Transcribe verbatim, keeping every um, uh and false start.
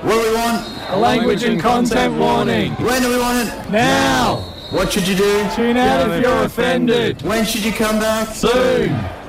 What do we want? A language and content warning. When do we want it? Now. What should you do? Tune out if you're offended. When should you come back? Soon.